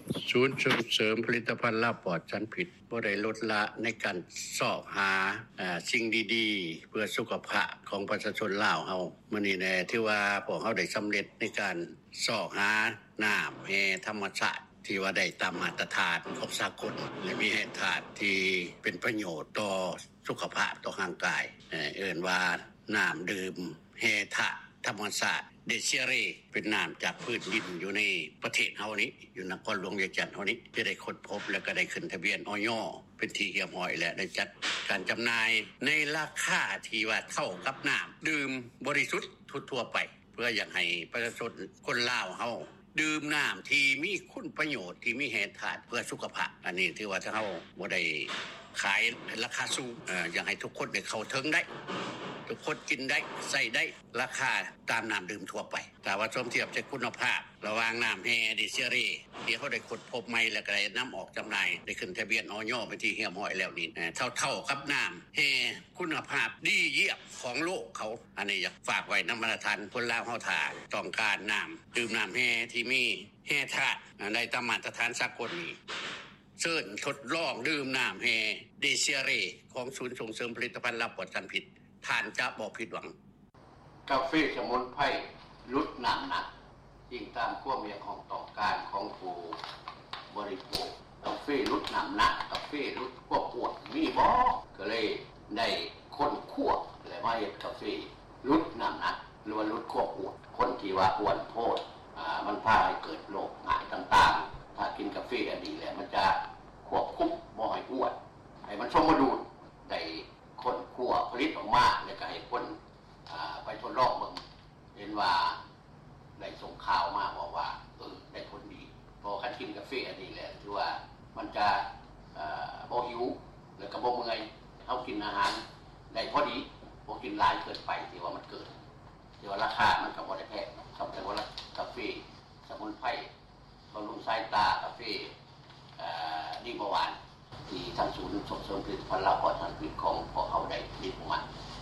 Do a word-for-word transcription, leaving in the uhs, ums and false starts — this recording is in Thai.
ศูนย์ส่งเสริมผลิตภัณฑ์ลาบปลอดสารพิษบ่ได้ลดละในการสอบหาอ่าสิ่งดีๆเพื่อสุขภาพของประชาชนลาวเฮามื้อนี้แน่ที่ว่าพวกเฮาได้สำเร็จในการสอบหาน้ำแห่ธรรมชาติที่ว่าได้ตามมาตรฐานของสากลและมีแร่ธาตุที่เป็นประโยชน์ต่อสุขภาพต่อร่างกายเอ่อเอิ้นว่าน้ำดื่มแร่ธาตุธรรมชาติเดเชเรเป็นน้ำจากพื้นดินอยู่ในประเทศเฮานี้อยู่นครหลวงเวียงจันทน์เฮานี้ที่ได้ค้นพบแล้วก็ได้ขึ้นทะเบียนอย.เป็นที่เรียบร้อยและได้จัดการจำหน่ายในราคาที่ว่าเท่ากับน้ำดื่มบริสุทธิ์ทั่วๆไปเพื่ออยากให้ประชาชนคนลาวเฮาดื่มน้ำที่มีคุณประโยชน์ที่มีแร่ธาตุเพื่อสุขภาพอันนี้ถือว่าถ้าเฮาบ่ได้ขายราคาสูงเอ่ออยากให้ทุกคนได้เข้าถึงได้ทุกคนกินได้ใส่ได้ราคาตามน้ำดื่มทั่วไปแต่ว่าชมเทียบจากคุณภาพระหว่างน้ำแฮดิเซรีที่เขาได้ขุดพบใหม่แล้วก็ได้นำออกจำหน่ายได้ขึ้นทะเบียนอย.เป็นที่เรียบร้อยแล้วนี่เท่าๆกับน้ำแฮคุณภาพดีเยี่ยมของโลกเขาอันนี้อยากฝากไว้นำมาตรฐานคนลาวเฮาท่าต้องการน้ำดื่มน้ำแฮที่มีแร่ธาตุในตามมาตรฐานสากลนี้เชิญทดลองดื่มน้ำแฮดิเซรีของศูนย์ส่งเสริมผลิตภัณฑ์ลาบปลอดสารพิษท่านจะบ่ผิดหวังกาแฟสมุนไพรลดน้ำหนักยิ่งตามความอยากของต้องการของผู้บริโภคกาแฟลดน้ำหนักกาแฟลดความอ้วนมีบ่ก็เลยได้คนคั่วและมาเฮ็ดกาแฟลดน้ำหนักหรือว่าลดความอ้วนคนที่ว่าอ้วนโพดอ่ามันพาให้เกิดโรคง่ายต่างๆถ้ากินกาแฟอันนี้แล้วมันจะควบคุมบ่ให้อ้วนให้มันสมดุลได้คนคั่วผลิตออกมาแล้วก็ให้คนอ่าไปทดลองเบิ่งเห็นว่าได้ส่งข่าวมาบอกว่าเออได้ผลดีพอคันกินกาแฟอันนี้แหละที่ว่ามันจะเอ่อบ่หิวแล้วก็บ่เมื่อยเฮากินอาหารได้พอดีบ่กินหลายเกินไปที่ว่ามันเกินที่ว่าราคามันก็บ่ได้แพงสำหรับว่ากาแฟสมุนไพรบำรุงสายตากาแฟเอ่อดีเบาหวานที่ทางศูนย์ส่งเสริมผลิตภัณฑ์ลาบปลอดสารพิษของพวกเขาได้ผลิตออกมา